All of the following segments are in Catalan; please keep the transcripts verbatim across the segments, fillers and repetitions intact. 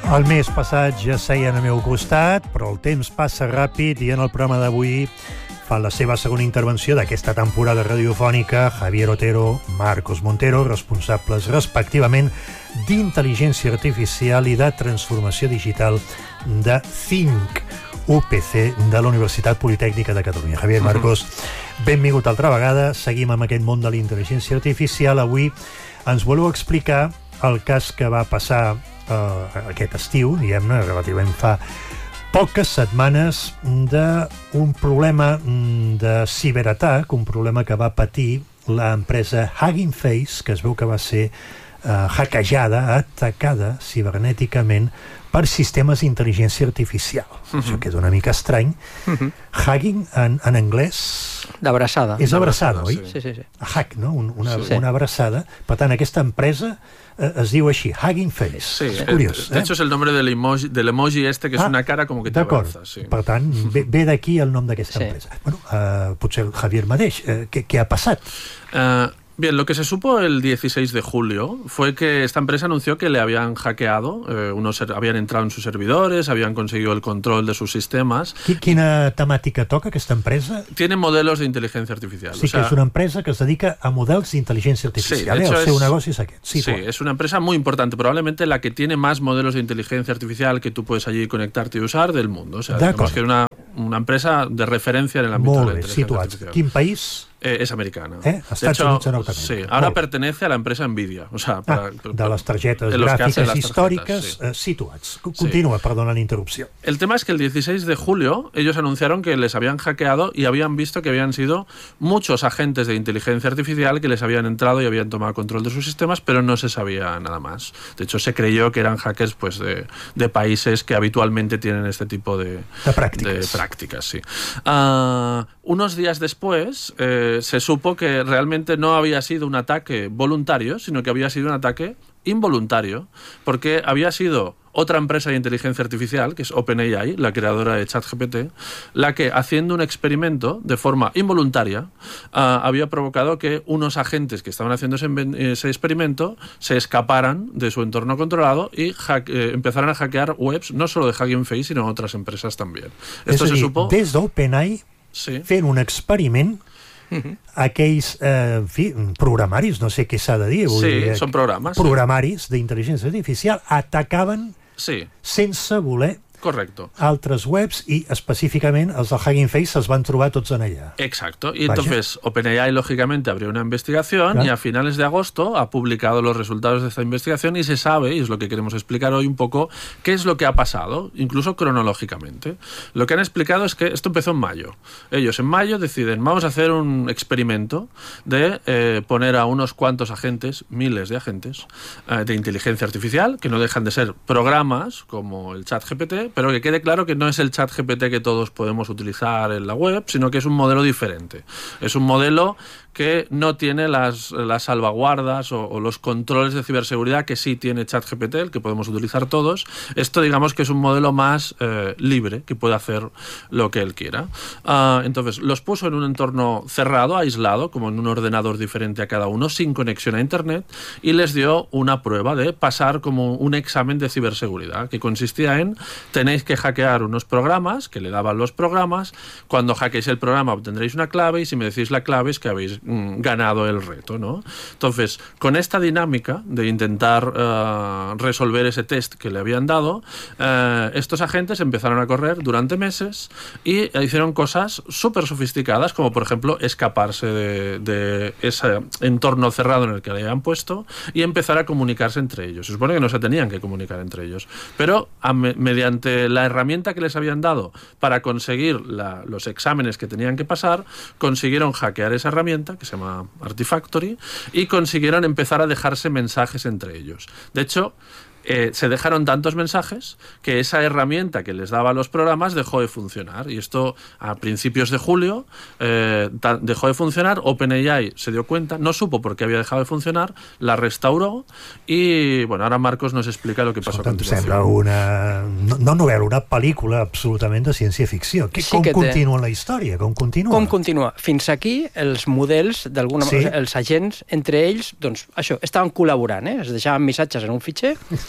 El mes passat ja seien al meu costat, però el temps passa ràpid i en el programa d'avui fan la seva segona intervenció d'aquesta temporada radiofònica Javier Otero, Marcos Montero, responsables respectivament d'intel·ligència artificial i de transformació digital de Think, U P C de la Universitat Politècnica de Catalunya. Javier, Marcos, benvingut altra vegada. Seguim amb aquest món de la intel·ligència artificial. Avui ens voleu explicar el cas que va passar Uh, aquest estiu, diguem-ne, relativament fa poques setmanes, d'un problema de ciberatac, un problema que va patir l'empresa Hugging Face, que es veu que va ser uh, hackejada, atacada cibernèticament per sistemes d'intel·ligència artificial. Uh-huh. Això queda una mica estrany. Uh-huh. Hugging, en, en anglès... D'abraçada. És abraçada, oi? Sí, sí, sí. Hack, no? Un, una, sí. una abraçada. Per tant, aquesta empresa eh, es diu així, Hugging Face. Sí, és curiós. De hecho, es el nombre del emoji, del emoji este, que és ah, una cara com que t'abraça. Sí. Per tant, ve, ve d'aquí el nom d'aquesta sí. empresa. Bueno, eh, potser el Javier mateix. Eh, què, què ha passat? Uh, Bien, lo que se supo el dieciséis de julio fue que esta empresa anunció que le habían hackeado, eh, unos habían entrado en sus servidores, habían conseguido el control de sus sistemas. Quina temàtica toca aquesta empresa? Tiene modelos de inteligencia artificial. Sí, o sea, que és una empresa que es dedica a models d'intel·ligència artificial. Sí, eh? El seu es, negoci és aquest. Sí, sí, es una empresa muy importante, probablemente la que tiene más modelos de inteligencia artificial que tú puedes allí conectarte y usar del mundo. O sea, digamos que es una, una empresa de referencia en el ámbito Molt de la inteligencia situats. artificial. Quin país? Eh, es americana. Eh? Estats Units o Nord-Amèrica. Sí, ahora pertenece a la empresa Nvidia. O sea, para, ah, de les targetes de gràfiques las històriques sí. eh, situats. Continua, sí. Perdona la interrupció. El tema es que el dieciséis de julio ellos anunciaron que les habían hackeado y habían visto que habían sido muchos agentes de inteligencia artificial que les habían entrado y habían tomado control de sus sistemas, pero no se sabía nada más. De hecho, se creyó que eran hackers pues, de, de países que habitualmente tienen este tipo de, de prácticas. De prácticas sí. uh, unos días después eh, se supo que realmente no había sido un ataque voluntario, sino que había sido un ataque involuntario, porque había sido otra empresa de inteligencia artificial, que es OpenAI, la creadora de ChatGPT, la que, haciendo un experimento de forma involuntaria, uh, había provocado que unos agentes que estaban haciendo ese, ese experimento se escaparan de su entorno controlado y hack, eh, empezaran a hackear webs, no solo de Hugging Face, sino otras empresas también. Esto és se dir, supo... des d'OpenAI sí. fent un experiment Uh-huh. aquells eh, en fi, programaris, no sé què s'ha de dir, vull sí, dir, són programes programaris sí. d'intel·ligència artificial atacaven sí. sense voler Correcto. altres webs i específicament els del Hugging Face se'ls van trobar tots en allà. Exacto. Y Vaya. Entonces OpenAI lógicamente abrió una investigación claro. y a finales de agosto ha publicado los resultados de esta investigación y se sabe, y es lo que queremos explicar hoy un poco, qué es lo que ha pasado, incluso cronológicamente. Lo que han explicado es que esto empezó en mayo. Ellos en mayo deciden, vamos a hacer un experimento de eh, poner a unos cuantos agentes, miles de agentes, eh, de inteligencia artificial, que no dejan de ser programas como el ChatGPT, pero que quede claro que no es el ChatGPT que todos podemos utilizar en la web, sino que es un modelo diferente. Es un modelo que no tiene las, las salvaguardas o, o los controles de ciberseguridad que sí tiene ChatGPT, el que podemos utilizar todos. Esto, digamos, que es un modelo más eh, libre, que puede hacer lo que él quiera. Uh, entonces, los puso en un entorno cerrado, aislado, como en un ordenador diferente a cada uno, sin conexión a Internet, y les dio una prueba de pasar como un examen de ciberseguridad, que consistía en tenéis que hackear unos programas, que le daban los programas, cuando hackeéis el programa obtendréis una clave, y si me decís la clave es que habéis ganado el reto, ¿no? Entonces, con esta dinámica de intentar uh, resolver ese test que le habían dado, uh, estos agentes empezaron a correr durante meses y hicieron cosas súper sofisticadas, como por ejemplo escaparse de, de ese entorno cerrado en el que le habían puesto y empezar a comunicarse entre ellos. Se supone que no se tenían que comunicar entre ellos, pero a me, mediante la herramienta que les habían dado para conseguir la, los exámenes que tenían que pasar, consiguieron hackear esa herramienta que se llama Artifactory, y consiguieron empezar a dejarse mensajes entre ellos. De hecho, eh, se dejaron tantos mensajes que esa herramienta que les daba a los programas dejó de funcionar. Y esto a principios de julio eh, dejó de funcionar. OpenAI se dio cuenta, no supo por qué había dejado de funcionar, la restauró y, bueno, ahora Marcos nos explica lo que pasó. Escolta, em sembla una... No, no novel·la, una pel·lícula absolutament de ciència-ficció. Que, sí com que continua té... la història? Com continua? Com continua? Fins aquí els models, d'alguna sí. manera, els agents, entre ells, doncs, això, estaven col·laborant, eh? Es deixaven missatges en un fitxer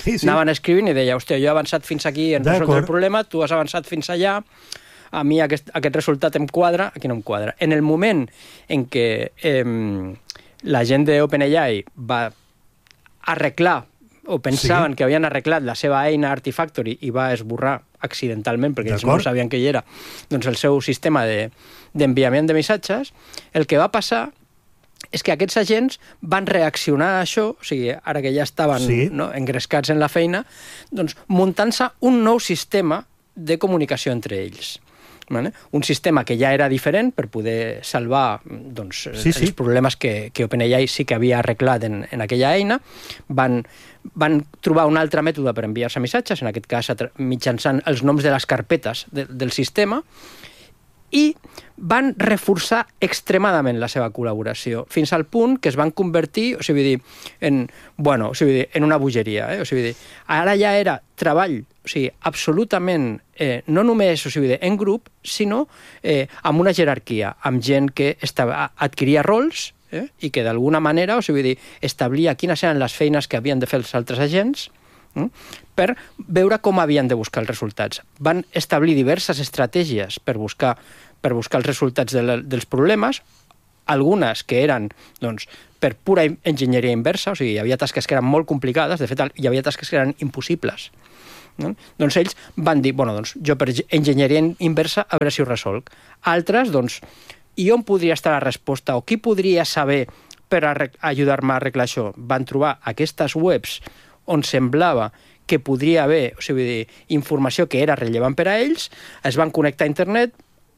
sí, sí. anaven escrivint i deia, hòstia, jo he avançat fins aquí en resoldre el problema, tu has avançat fins allà, a mi aquest, aquest resultat em quadra, aquí no em quadra. En el moment en què eh, la gent d'OpenAI va arreglar o pensaven sí. que havien arreglat la seva eina Artifactory i va esborrar accidentalment, perquè ells no sabien què hi era, doncs el seu sistema d'enviament de, de missatges, el que va passar és que aquests agents van reaccionar a això, o sigui, ara que ja estaven sí. no, engrescats en la feina, doncs muntant-se un nou sistema de comunicació entre ells. Vale? Un sistema que ja era diferent per poder salvar doncs, sí, sí. els problemes que, que OpenAI sí que havia arreglat en, en aquella eina. Van, van trobar un altre mètode per enviar-se missatges, en aquest cas mitjançant els noms de les carpetes de, del sistema, i van reforçar extremadament la seva col·laboració, fins al punt que es van convertir, o sigui, en, bueno, o sigui, en una bogeria. Eh? O sigui, ara ja era treball, o sigui, absolutament, eh, no només o sigui, en grup, sinó eh, amb una jerarquia, amb gent que estava, adquiria rols eh? i que d'alguna manera o sigui, establia quines eren les feines que havien de fer els altres agents, per veure com havien de buscar els resultats. Van establir diverses estratègies per buscar, per buscar els resultats de la, dels problemes, algunes que eren doncs, per pura enginyeria inversa, o sigui, hi havia tasques que eren molt complicades, de fet hi havia tasques que eren impossibles. No? Doncs ells van dir, bueno, doncs, jo per enginyeria inversa a veure si ho resolc. Altres, doncs, i on podria estar la resposta o qui podria saber per ajudar-me a arreglar això? Van trobar aquestes webs on semblava que podria haver o sigui, informació que era rellevant per a ells, es van connectar a internet,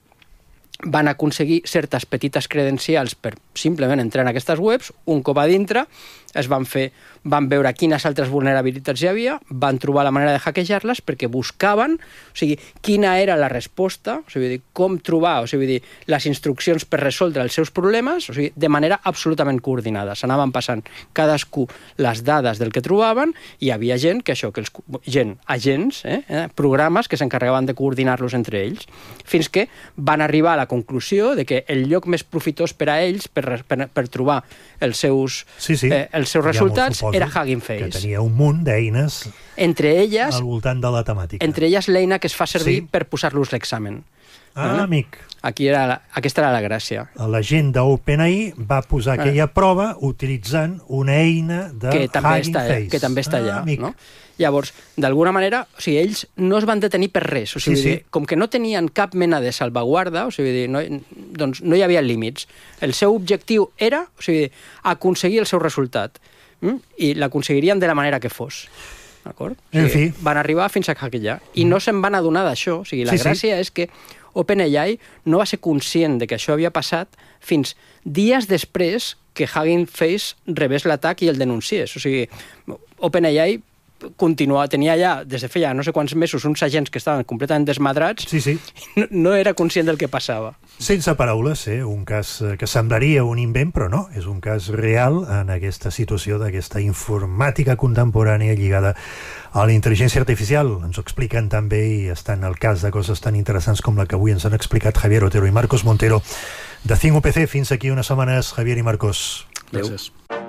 van aconseguir certes petites credencials per simplement entrar en aquestes webs, un cop a dintre es van fer, van veure quines altres vulnerabilitats hi havia, van trobar la manera de hackejar-les perquè buscaven, o sigui, quina era la resposta, o sigui, com trobar, o sigui, les instruccions per resoldre els seus problemes, o sigui, de manera absolutament coordinada. S'anaven passant cadascú les dades del que trobaven i hi havia gent que això, que els, gent, agents, eh, eh, programes que s'encarregaven de coordinar-los entre ells, fins que van arribar a la conclusió de que el lloc més profitós per a ells, per, per, per trobar els seus, sí, sí. Eh, els seus resultats, era Hugging Face. Que tenia un munt d'eines entre elles, al voltant de la temàtica. Entre elles l'eina que es fa servir sí. per posar-los l'examen. Ah, no? Amic. Aquí era la, aquesta era la gràcia. La gent d'OpenAI va posar ah. aquella prova utilitzant una eina de que també Hugging està, Face. Que també està ah, allà. Amic. No? Llavors, d'alguna manera, o sigui, ells no es van detenir per res. O sigui, sí, sí. dir, com que no tenien cap mena de salvaguarda, o sigui, dir, no, doncs no hi havia límits. El seu objectiu era o sigui, aconseguir el seu resultat. Mm? I l'aconseguirien de la manera que fos. D'acord? O sigui, en fi. Van arribar fins a hackejar. I no se'n van adonar d'això. O sigui, la sí, gràcia sí. és que OpenAI no va ser conscient de que això havia passat fins dies després que Hugging Face rebés l'atac i el denunciés. O sigui, OpenAI continuava, tenia ja, des de feia no sé quants mesos, uns agents que estaven completament desmadrats sí, sí. i no, no era conscient del que passava. Sense paraules, eh? Un cas que semblaria un invent, però no, és un cas real en aquesta situació d'aquesta informàtica contemporània lligada a la intel·ligència artificial. Ens ho expliquen també i estan al cas de coses tan interessants com la que avui ens han explicat Javier Otero i Marcos Montero de cinc U P C. Fins aquí unes setmanes, Javier i Marcos. Gràcies.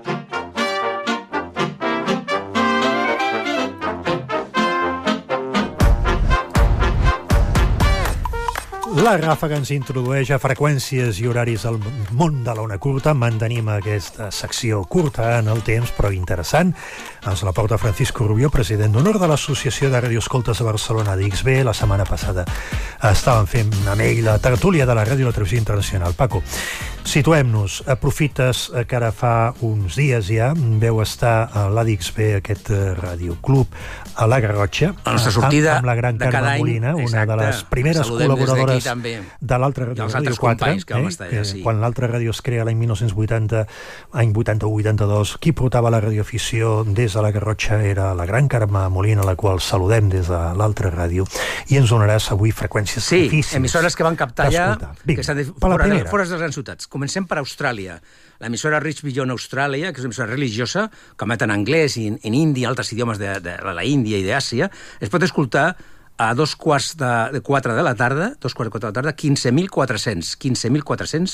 La ràfaga ens introdueix a freqüències i horaris al món de l'ona curta. Mantenim aquesta secció curta en el temps, però interessant. Ens la porta Francisco Rubió, president d'honor de l'Associació de Radioescoltes de Barcelona, d'X B. La setmana passada estàvem fent amb ell la tertúlia de la Ràdio i la Televisió Internacional. Paco, situem-nos. Aprofites que ara fa uns dies ja veu estar a l'A D X B, aquest radioclub, a la Garrotxa, a la nostra sortida amb la gran Carme Molina, una de les primeres col·laboradores de l'altra ràdio, Ràdio quatre, eh, allà, sí. Quan l'altra ràdio es crea l'any mil nou-cents vuitanta, any vuitanta-u vuitanta-dos, qui portava la radioafició des de la Garrotxa era la gran Carme Molina, la qual saludem des de l'altra ràdio, i ens donaràs avui freqüències sí, difícils. Sí, emissores que van captar ja, Vinga, que estan de, fora, de, fora de les grans ciutats. Comencem per Austràlia. L'emissora Rich Beyond Austràlia, que és una emissora religiosa, que emet en anglès i en, en hindi, altres idiomes de, de, de la Índia i d'Àsia, es pot escoltar a dos quarts de, de quatre de la tarda, dos quarts de quatre de la tarda, quinze mil quatre-cents, quinze mil quatre-cents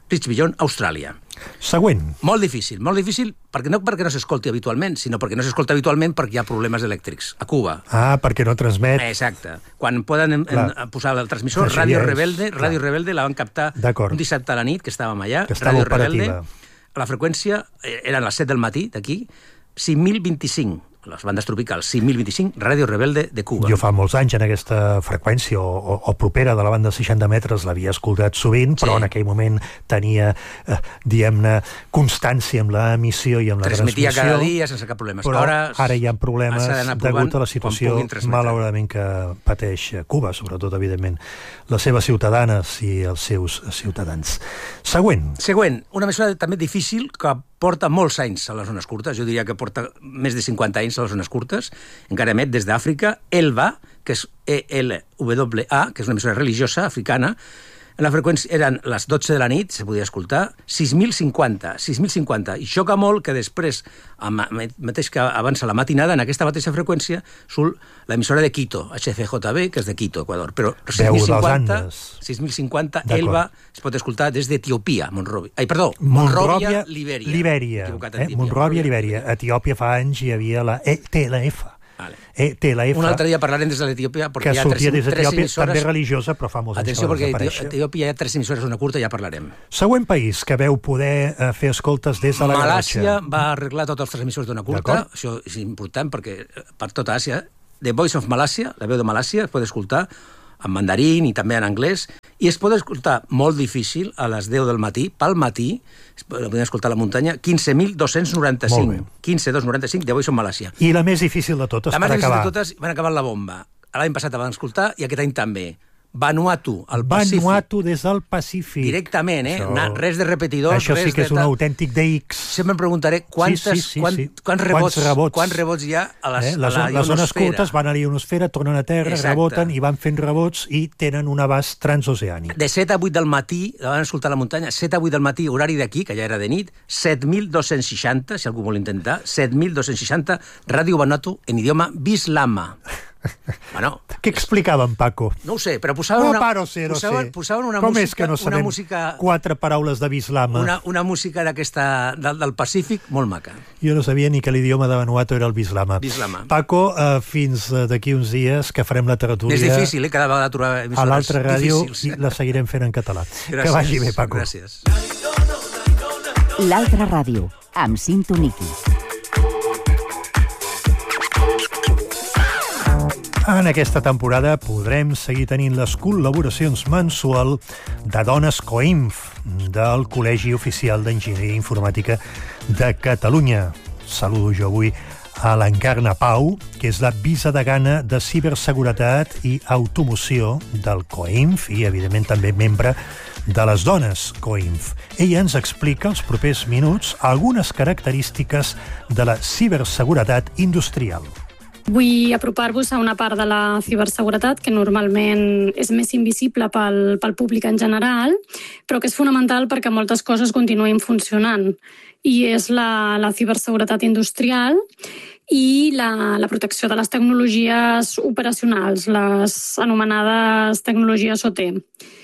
Rich Beyond, Austràlia. Següent. Molt difícil, molt difícil, perquè no perquè no s'escolti habitualment, sinó perquè no s'escolta habitualment perquè hi ha problemes elèctrics a Cuba. Ah, perquè no transmet... Exacte. Quan poden en, en, posar el transmissor, Això Ràdio ja és, Rebelde, clar. Ràdio Rebelde la van captar D'acord. un dissabte a la nit, que estàvem allà, Que estava Ràdio operativa. Rebelde, la freqüència eh, eren les set del matí d'aquí, cinc mil vint-i-cinc, les bandes tropicals, cinc mil vint-i-cinc, Ràdio Rebelde de Cuba. Jo fa molts anys en aquesta freqüència o, o, o propera de la banda seixanta metres l'havia escoltat sovint, però Sí. en aquell moment tenia, eh, diguem-ne, constància amb l'emissió i amb la Transmetia transmissió. cada dia sense cap problema. Però ara, ara hi ha problemes s'ha d'anar provant degut a la quan situació, puguin transmetre. malauradament, que pateix Cuba, sobretot, evidentment, les seves ciutadanes i els seus ciutadans. Següent. Següent, una mesura també difícil que porta molts anys a les zones curtes, jo diria que porta més de cinquanta anys a les zones curtes, encara emet des d'Àfrica, ELVA, que és E L W A, que és una emissora religiosa africana. En la freqüència eren les dotze de la nit, se podia escoltar, sis mil cinquanta, sis mil cinquanta. I xoca molt que després, amb, mateix que avança la matinada, en aquesta mateixa freqüència, surt l'emissora de Quito, H C J B, que és de Quito, Equador. Però sis mil cinquanta, sis mil cinquanta, ELVA, es pot escoltar des d'Etiòpia, Monrovia. Ai, perdó, Monròvia, Libèria. Libèria. Eh? Monròvia, Libèria. A Etiòpia fa anys hi havia la E T L F. Vale. E T L F. Un altre dia parlarem des de l'Etiòpia, perquè que hi ha sortia tres, des tres d'Etiòpia, emissores... també religiosa, però fa molts anys Atenció, que va perquè a desaparèixer. Etiòpia hi ha tres emissores d'una curta, ja parlarem. Següent país que veu poder eh, fer escoltes des de la Malàcia Garrotxa. va arreglar tots els tres emissors d'una curta, D'acord. això és important perquè per tota Àsia, The Voice of Malàcia, la veu de Malàcia, es pot escoltar en mandarín i també en anglès, i es pot escoltar molt difícil a les deu del matí, pel matí, es podem escoltar a la muntanya, quinze mil dos-cents noranta-cinc, quinze mil dos-cents noranta-cinc, The Voice of Malàcia. I la més difícil de totes, La per més difícil acabar. de totes van acabar la bomba. L'any passat la van escoltar i aquest any també. Vanuatu, al Pacífic. Vanuatu des del Pacífic. Directament, eh? Això- Una, res de repetidors, Això sí res que és de un tal. autèntic D X. Sempre em preguntaré quantes, Sí, sí, sí, quant, sí. quants, rebots, Quants rebots. quants rebots hi ha a, les, Eh? a Les, la les zones ionosfera. curtes van a la ionosfera, tornen a terra, Exacte. reboten i van fent rebots i tenen un abast transoceànic. De set a vuit del matí, la van escoltar a la muntanya, set a vuit del matí, horari d'aquí, que ja era de nit, set mil dos-cents seixanta, si algú vol intentar, set mil dos-cents seixanta, Ràdio Vanuatu en idioma bislama. Bueno, Què explicaven, Paco? no ho sé, però posaven No una, paro ser, no posaven, sé. posaven una Com música, és que no una sabem música, quatre paraules de bislama? una, una música d'aquesta del, del Pacífic molt maca. Jo no sabia ni que l'idioma de Vanuatu era el bislama. Bislama. Paco, eh, fins eh, d'aquí uns dies que farem la tertúlia És difícil, eh, cada vegada trobar a emissores l'altra ràdio difícils. i la seguirem fent en català. Gràcies, Que vagi bé, Paco. Gràcies. L'altra ràdio, amb Cinto Niqui. En aquesta temporada podrem seguir tenint les col·laboracions mensual de Dones Coinf, del Col·legi Oficial d'Enginyeria Informàtica de Catalunya. Saludo jo avui a l'Encarna Pau, que és la vicedegana de Ciberseguretat i Automoció del Coinf i, evidentment, també membre de les Dones Coinf. Ella ens explica els propers minuts algunes característiques de la ciberseguretat industrial. Vull apropar-vos a una part de la ciberseguretat que normalment és més invisible pel, pel públic en general, però que és fonamental perquè moltes coses continuïn funcionant. I és la, la ciberseguretat industrial i la, la protecció de les tecnologies operacionals, les anomenades tecnologies O T.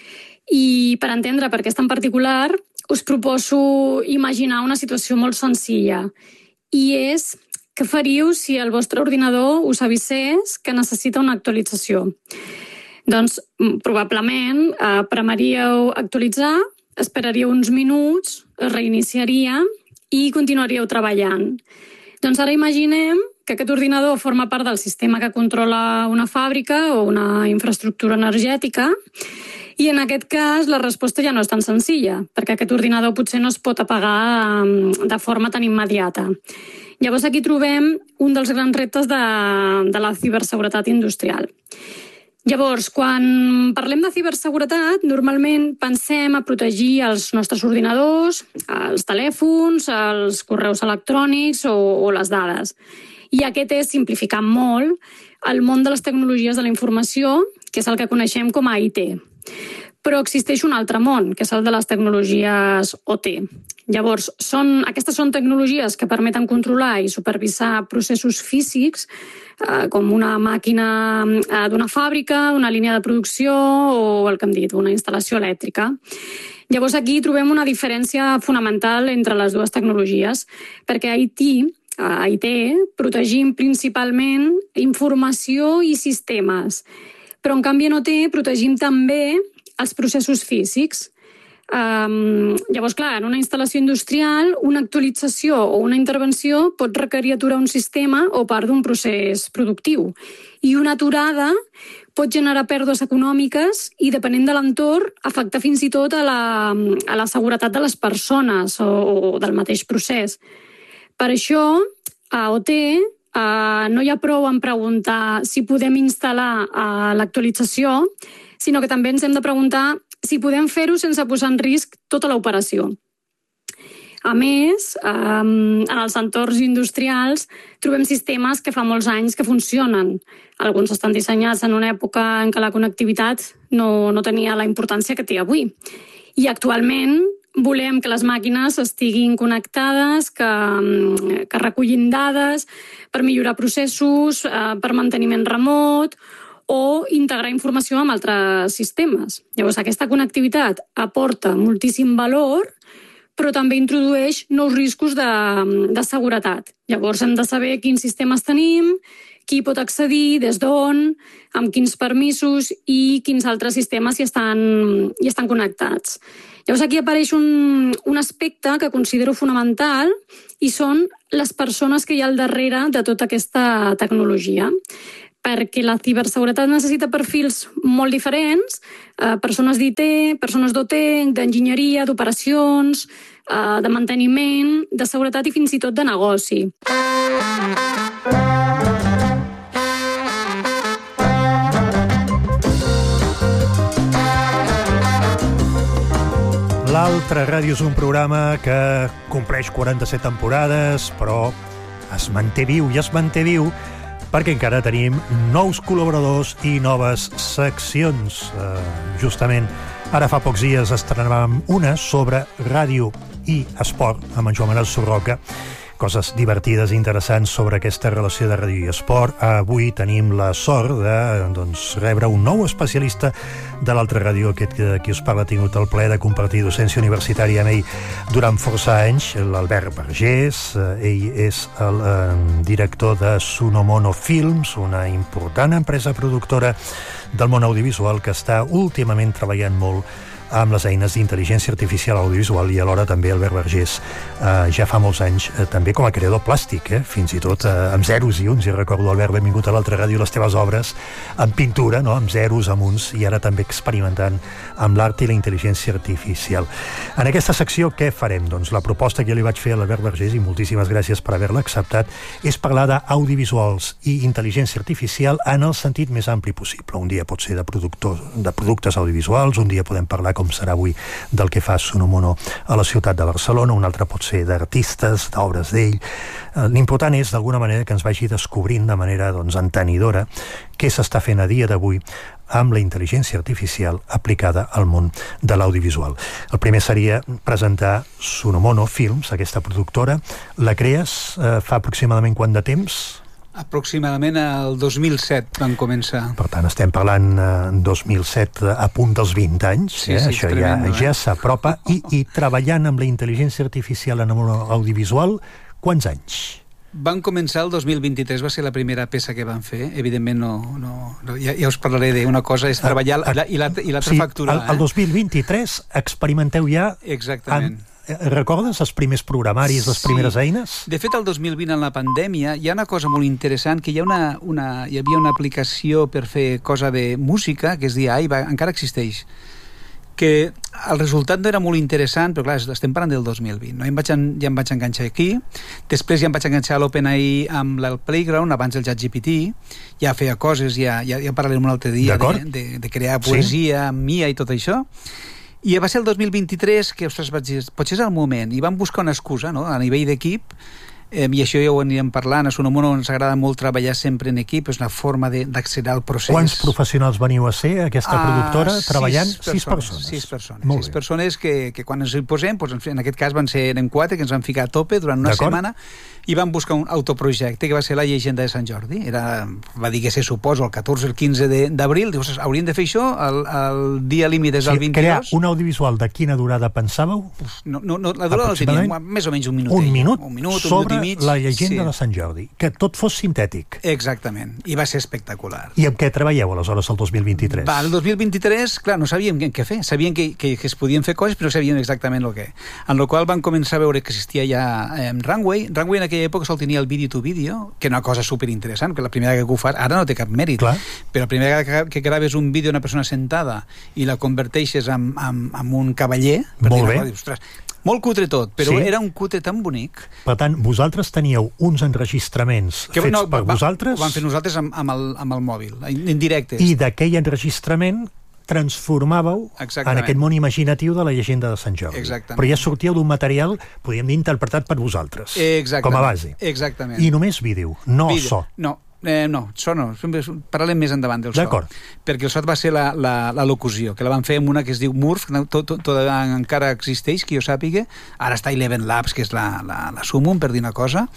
I per entendre per què és tan particular, us proposo imaginar una situació molt senzilla. I és què faríeu si el vostre ordinador us avisés que necessita una actualització? Doncs probablement eh, premaríeu actualitzar, esperaríeu uns minuts, es reiniciaria i continuaríeu treballant. Doncs ara imaginem que aquest ordinador forma part del sistema que controla una fàbrica o una infraestructura energètica i en aquest cas la resposta ja no és tan senzilla, perquè aquest ordinador potser no es pot apagar de forma tan immediata. Llavors aquí trobem un dels grans reptes de, de la ciberseguretat industrial. Llavors, quan parlem de ciberseguretat, normalment pensem a protegir els nostres ordinadors, els telèfons, els correus electrònics o, o les dades. I aquest és simplificar molt el món de les tecnologies de la informació, que és el que coneixem com a I T. Però existeix un altre món, que és el de les tecnologies O T. Llavors, són, aquestes són tecnologies que permeten controlar i supervisar processos físics, eh, com una màquina eh, d'una fàbrica, una línia de producció o el que hem dit, una instal·lació elèctrica. Llavors aquí trobem una diferència fonamental entre les dues tecnologies, perquè a I T, a I T protegim principalment informació i sistemes, però en canvi en O T protegim també els processos físics. Um, llavors, clar, en una instal·lació industrial, una actualització o una intervenció pot requerir aturar un sistema o part d'un procés productiu. I una aturada pot generar pèrdues econòmiques i, depenent de l'entorn, afectar fins i tot a la, a la seguretat de les persones o, o del mateix procés. Per això, a O T, uh, no hi ha prou en preguntar si podem instal·lar uh, l'actualització, sinó que també ens hem de preguntar si podem fer-ho sense posar en risc tota l'operació. A més, en els entorns industrials trobem sistemes que fa molts anys que funcionen. Alguns estan dissenyats en una època en què la connectivitat no, no tenia la importància que té avui. I actualment volem que les màquines estiguin connectades, que, que recullin dades per millorar processos, per manteniment remot, o integrar informació amb altres sistemes. Llavors, aquesta connectivitat aporta moltíssim valor, però també introdueix nous riscos de, de seguretat. Llavors, hem de saber quins sistemes tenim, qui pot accedir, des d'on, amb quins permisos i quins altres sistemes hi estan, hi estan connectats. Llavors, aquí apareix un, un aspecte que considero fonamental i són les persones que hi ha al darrere de tota aquesta tecnologia, perquè la ciberseguretat necessita perfils molt diferents, eh, persones d'I T, persones d'O T, d'enginyeria, d'operacions, eh, de manteniment, de seguretat i fins i tot de negoci. L'Altra Ràdio és un programa que compleix quaranta-set temporades, però es manté viu i es manté viu perquè encara tenim nous col·laboradors i noves seccions. Uh, justament ara fa pocs dies estrenàvem una sobre ràdio i esport amb en Joan Manuel Surroca. Coses divertides i interessants sobre aquesta relació de ràdio i esport. Avui tenim la sort de doncs, rebre un nou especialista de l'Altra Ràdio. Aquest que qui us parla ha tingut el plaer de compartir docència universitària amb ell durant força anys, l'Albert Vergés. Ell és el eh, director de Sunomono Films, una important empresa productora del món audiovisual que està últimament treballant molt amb les eines d'intel·ligència artificial audiovisual, i alhora també Albert Vergés eh, ja fa molts anys eh, també com a creador plàstic, eh, fins i tot eh, amb zeros i uns, i recordo, Albert, benvingut a l'Altra Ràdio, les teves obres en pintura, no? Amb zeros, amb uns, i ara també experimentant amb l'art i la intel·ligència artificial. En aquesta secció què farem? Doncs la proposta que jo li vaig fer a l'Albert Vergés, i moltíssimes gràcies per haver-la acceptat, és parlar d'audiovisuals i intel·ligència artificial en el sentit més ampli possible. Un dia pot ser de, productors, de productes audiovisuals, un dia podem parlar, com serà avui, del que fa Sunomono a la ciutat de Barcelona, un altre pot ser d'artistes, d'obres d'ell. L'important és, d'alguna manera, que ens vagi descobrint de manera doncs, entenidora què s'està fent a dia d'avui amb la intel·ligència artificial aplicada al món de l'audiovisual. El primer seria presentar Sunomono Films, aquesta productora. La crees eh, fa aproximadament quant de temps? Aproximadament el dos mil set vam començar. Per tant, estem parlant en eh, dos mil set, a punt dels vint anys. Sí, eh? sí, Això tremendo, ja, eh? ja s'apropa. I, I treballant amb la intel·ligència artificial en el món audiovisual, quants anys? Vam començar el dos mil vint-i-tres, va ser la primera peça que vam fer. Evidentment, no, no, no ja, ja us parlaré d'una cosa, és treballar a, a, i l'altra sí, facturar. El, el dos mil vint-i-tres experimenteu ja... Exactament. Amb, recordes els primers programaris, les primeres sí. eines? De fet, el dos mil vint, en la pandèmia, hi ha una cosa molt interessant, que hi, ha una, una, hi havia una aplicació per fer cosa de música, que es deia A I, va, encara existeix, que el resultat no era molt interessant, però clar, estem parlant del dos mil vint. No? Em vaig en, ja em vaig enganxar aquí, després ja em vaig enganxar a l'OpenAI amb el Playground, abans el ChatGPT, ja feia coses, ja, ja, ja parlarem un altre dia de, de, de crear poesia amb I A i tot això. I va ser el dos mil vint-i-tres que, ostres, vaig dir, potser és el moment, i vam buscar una excusa, no?, a nivell d'equip, eh, i això ja ho anirem parlant. A Sonomono ens agrada molt treballar sempre en equip, és una forma d'accelerar el procés. Quants professionals veniu a ser, aquesta productora, ah, treballant? Sis persones. Sis persones, sis persones, molt sis bé. persones que, que quan ens hi posem, doncs, en aquest cas van ser en quatre, que ens van ficar a tope durant una setmana, i van buscar un autoprojecte que va ser la llegenda de Sant Jordi. Era, va dir que se suposa el catorze o el quinze d'abril, dius, hauríem de fer això, el, el dia límit és el vint-i-dos. Crear un audiovisual de quina durada pensàveu? No, no, no la durada no teníem, més o menys un minut. Un minut, un minut sobre un minut i mig. La llegenda sí. de Sant Jordi, que tot fos sintètic. Exactament, i va ser espectacular. I amb què treballeu aleshores el dos mil vint-i-tres? Va, el dos mil vint-i-tres, clar, no sabíem què fer, sabíem que, que, que es podien fer coses, però no sabíem exactament el que. En la qual vam començar a veure que existia ja eh, Runway. Runway en aquella època sol tenia el video to video, que era una cosa superinteressant, que la primera vegada que ho fas, ara no té cap mèrit, clar. Però la primera vegada que, que graves un vídeo d'una persona sentada i la converteixes en, en, en un cavaller, per molt dir bé. Cosa, dius, ostres, molt cutre tot, però sí. Era un cutre tan bonic. Per tant, vosaltres teníeu uns enregistraments que, fets no, per va, vosaltres? Ho vam fer nosaltres amb, amb, el, amb el mòbil, en directe. I d'aquell enregistrament transformàveu Exactament. En aquest món imaginatiu de la llegenda de Sant Jordi. Exactament. Però ja sortíeu d'un material, podríem dir, interpretat per vosaltres. Exactament. Com a base. Exactament. I només vídeo, no vídeo. So. No, eh, no, so no. Parlem més endavant del so. D'acord. Perquè el so va ser la, la, la locució, que la van fer amb una que es diu Murph, que tot, tot, tot encara existeix, que jo sàpiga. Ara està Eleven Labs, que és la, la, la Sumum, per dir una cosa.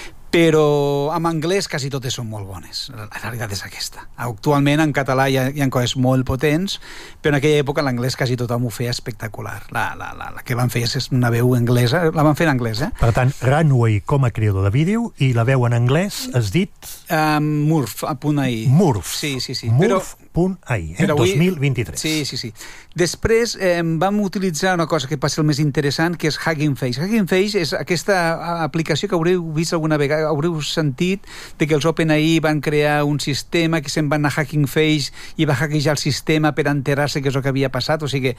Però en anglès quasi totes són molt bones. La realitat és aquesta. Actualment en català hi ha, hi ha coses molt potents, però en aquella època l'anglès quasi tothom ho feia espectacular. La, la, la, la que van fer és una veu anglesa, la van fer en anglès, eh? Per tant, Runway com a creador de vídeo i la veu en anglès has dit... Um, Murph, a punt ahí. Murph. Sí, sí, sí. Murph. Punt ahí, eh? dos mil vint-i-tres. Sí, sí, sí. Després eh, vam utilitzar una cosa que passa el més interessant, que és Hugging Face. Hugging Face és aquesta aplicació que haureu vist alguna vegada, haureu sentit de que els OpenAI van crear un sistema que se'n van a Hugging Face i va hackejar el sistema per enterar-se què és el que havia passat. O sigui,